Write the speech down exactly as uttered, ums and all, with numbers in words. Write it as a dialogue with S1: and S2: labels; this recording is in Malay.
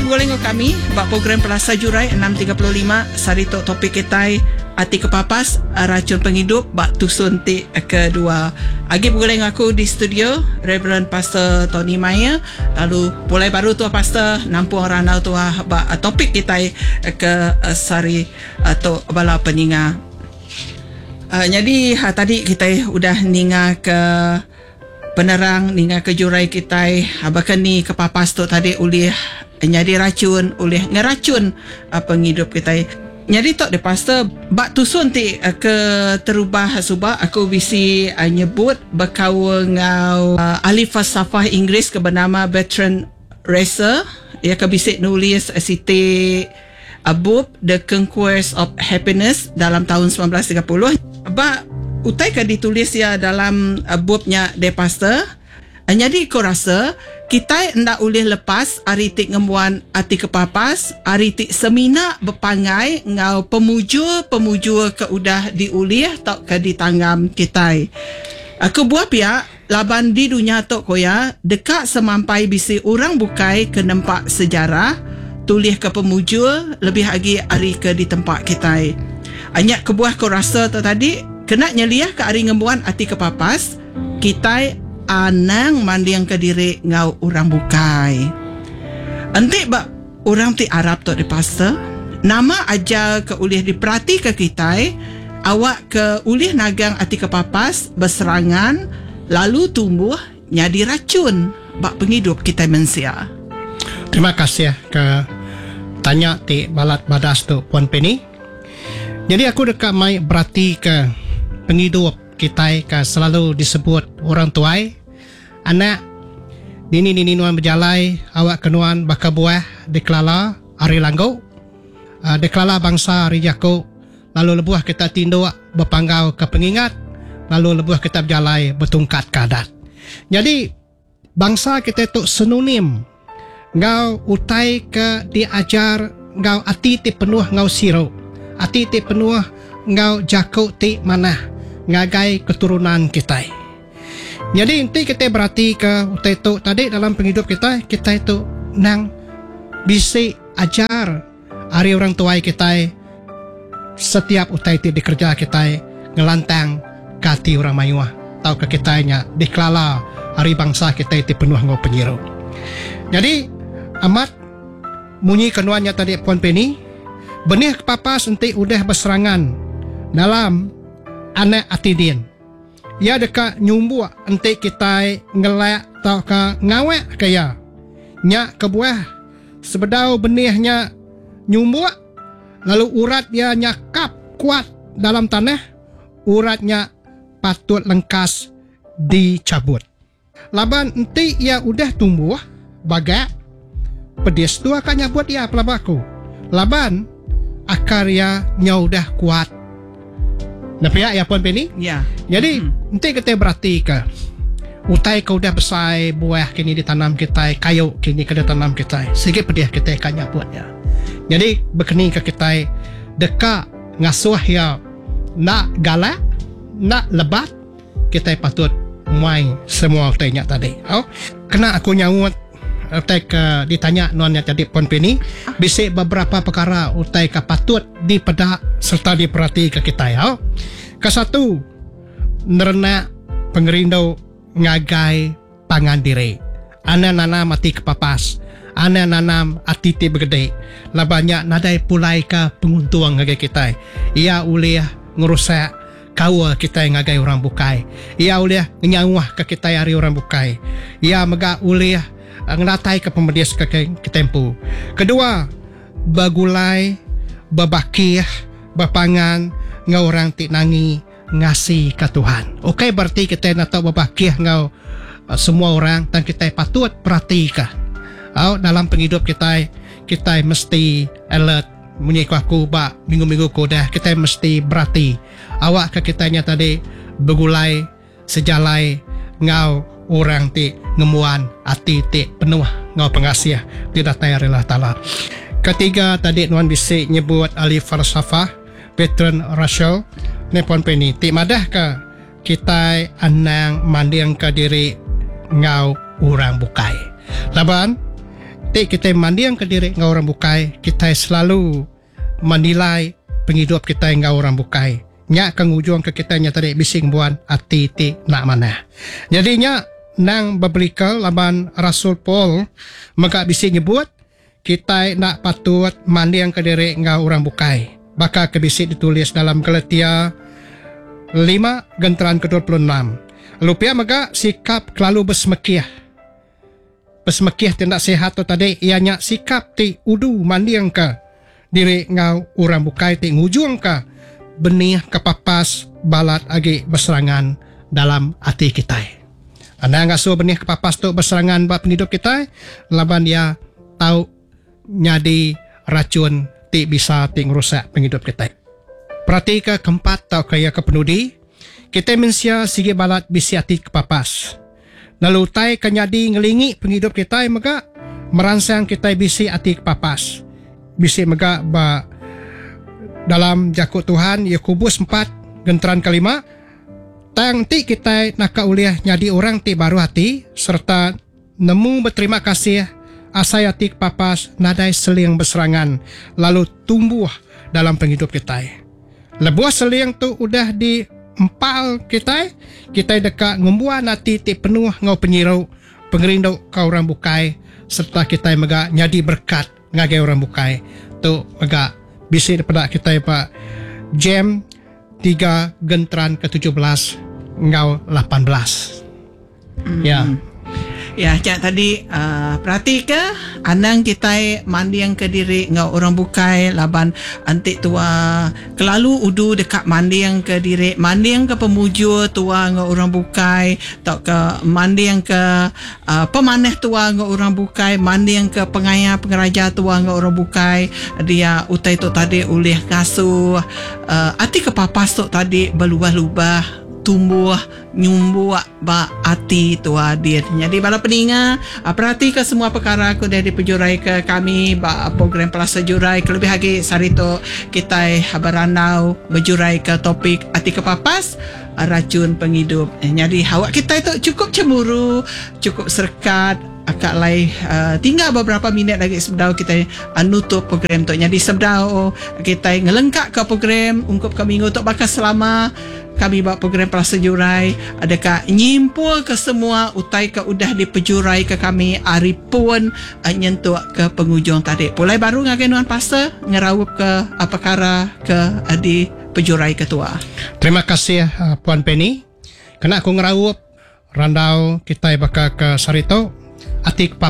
S1: boleh ngau kami bak program Pelasa Jurai enam tiga puluh lima sarito topik kita Ati Kepapas racun penghidup bak tusun ti kedua. Agi boleh ngaku di studio Reverend Pastor Tony Maya, lalu mulai baru tua Pastor nampung ranau tua bak topik kita ke sari atau bala peninga. Uh, jadi ha, tadi kita udah ninga ke penerang, ninga ke jurai kita, bahkan ni kepapas tu tadi ulih nyadi racun, ulih ngeracun uh, penghidup kita. Nyadi tok de pastor bak tusun ti uh, ke terubah subah aku bisi uh, nyebut berkawa ngau uh, ahli falsafah Inggeris ke bernama Bertrand Russell, ia ke bisi nulis uh, siti a book The Conquest of Happiness dalam tahun sembilan belas tiga puluh. Ba utai ka ditulis ya dalam uh, booknya de pastor. Uh, jadi aku rasa kita ndak boleh lepas aritik ngemuan ati kepapas, aritik semina berpangai ngau pemujur-pemujur ke udah diulih tak ke ditanggam kita. Aku buat pihak laban di dunia tok koya dekat semampai bisi orang bukai ke nempak sejarah tulis ke pemujur lebih lagi ari ke di tempat kita. Anyak kebuah ko rasa tu tadi kena nyeliah ke ari ngembuan ati kepapas kita anang mandiang ke diri ngau orang bukai. Entik bak orang ti Arab tu di pastor nama aja ke ulih diperhati ke kita awak ke ulih nagang ati kepapas berserangan lalu tumbuh nyadi racun bak penghidup kita manusia.
S2: Terima kasih ke tanya ti balat badas tu Puan Penny. Jadi aku dekat mai berarti ke penghidup kita ke selalu disebut orang tuai anak dini dini nuan berjalai awak kenuan baka buah deklala ari langgo uh, deklala bangsa ari jako lalu lebuah kita tindu berpanggau ke pengingat lalu lebuah kita berjalai bertungkat kadat. Jadi bangsa kita tu sinonim ngau utai ke diajar ngau ati ti penuh ngau siro ati ti penuh ngau jako ti manah ngagai keturunan kita. Jadi inti kita berarti ke utai itu tadi dalam penghidup kita kita itu nang bisa ajar hari orang tua kita setiap utai itu dikerja kita ngelantang kati orang mayuah tau ke kitanya dikelala hari bangsa kita itu penuh ngau penyiru. Jadi amat munyi kenuannya tadi Puan Penny benih kepapas inti udah berserangan dalam anak atidin. Ya dekat nyumbu ente kita ngelak tau ke ngawek kaya. Nyak kebuah sebedau benihnya nyumbu lalu urat dia nyakap kuat dalam tanah, uratnya patut lengkas dicabut. Laban ente ia udah tumbuh bagak pedis tu akan nyabut ia pelabaku. Laban akar ia nya udah kuat. Nampak ya Puan Penny?
S1: Ya.
S2: Jadi hmm. nanti kita berarti ke utai kau dah besar buah kini ditanam kita, kayu kini kena tanam kita. Sikit pedih kita akan nyabut ya. Jadi berkeni ke kita dekat ngasuh ya nak galak, nak lebat, kita patut main semua utainya tadi. Oh, kena aku nyawut utai ke ditanya nuannya tadi Puan Penny, bisa beberapa perkara utai ke patut dipedak serta diperhati ke kita ya. Ke satu, nerena pengerindu ngagai pangan diri. Ana nanam ati kepapas, ana nanam ati ti begede. Labanya nadai pulai ke penguntuang ngagai kita. Ia ulih ngerusak kawa kita ngagai orang bukai. Ia ulih nyawah ke kita hari orang bukai. Ia mega ulih ngelatai ke pemedias ke ketempu. Kedua, bagulai, babakih, bapangan, ngau orang ti nangi ngasih ke Tuhan. Okey, berarti kita nak tahu babakih ngau uh, semua orang dan kita patut perhatikan. Oh, dalam penghidup kita, kita mesti alert. Menyikku aku bak minggu-minggu kodah, kita mesti berhati. Awak ke kitanya tadi begulai, sejalai, ngau orang ti ngemuan ati ti penuh ngau pengasih tidak tayar Allah Ta'ala. Ketiga tadi nuan bisik nyebut ahli falsafah Bertrand Russell ni Puan Penny ti madah ke kita anang mandiang ke diri ngau orang bukai. Laban Ti kita mandiang ke diri ngau orang bukai, kita selalu menilai penghidup kita ngau orang bukai. Nya kang ujung ke kita nya tadi bising buan ati ti nak mana. Jadi nya nang biblical laban Rasul Paul maka bising nyebut kita nak patut mandiang ke diri ngau orang bukai. Baka kebisik ditulis dalam Galatia lima genteran ke dua puluh enam. Lupia maka sikap kelalu bersemekiah. Bersemekiah tindak sehat tu tadi ianya sikap ti udu mandiang ke diri ngau orang bukai ti ngujung ke benih kepapas balat agi berserangan dalam hati kita. Anda ngasuh benih kepapas tu berserangan bab hidup kita, laban dia tahu nyadi racun ti bisa ti ngerusak penghidup kita. Perhati ke keempat tau kaya kepenudi, kita mensia sigi balat bisi hati kepapas. Lalu tai kenyadi ngelingi penghidup kita maka merangsang kita bisi hati kepapas. Bisi maka ba dalam jakut Tuhan Yakobus empat genteran kelima, tang ti kita nak uliah nyadi orang ti baru hati serta nemu berterima kasih asai hati kepapas nadai seling berserangan lalu tumbuh dalam penghidup kita. Lebuah seling tu udah di empal kita, kita dekat ngumbuan hati ti penuh ngau penyirau pengerindu kau orang bukai serta kita mega nyadi berkat ngagai orang bukai tu mega bisi daripada kita Pak Jam tiga genteran ke tujuh belas ngau lapan belas.
S1: Hmm.
S2: Ya.
S1: Ya, cak tadi uh, perhati ke anang kita mandi yang ke diri ngau orang bukai laban antik tua kelalu udu dekat mandi yang ke diri mandi yang ke pemuju tua ngau orang bukai atau ke mandi yang ke uh, pemaneh tua ngau orang bukai mandi yang ke pengaya pengeraja tua ngau orang bukai dia utai tu tadi ulih ngasuh uh, ati kepapas tu tadi berlubah-lubah tumbuh nyumbuh ba hati tua dia. Jadi bala peninga perhati ke semua perkara aku dari pejurai ke kami ba program Plaza Jurai kelebih lagi sarito kita habaranau berjurai ke topik hati kepapas racun penghidup. Jadi awak kita itu cukup cemburu, cukup serkat akak lai uh, tinggal beberapa minit lagi sebelum kita uh, nutup program tu. Jadi sebelum kita ngelengkap ke program ungkup ke minggu tu bakal selama kami buat program Plaza Jurai adakah nyimpul ke semua utai ke udah dipejurai ke kami hari pun uh, nyentuh ke penghujung tadi. Pulai baru ngagai nuan Plaza ngerawup ke apa kara ke uh, di pejurai ketua.
S2: Terima kasih uh, Puan Penny. Kena aku ngerawup randau kita bakal ke sarito atik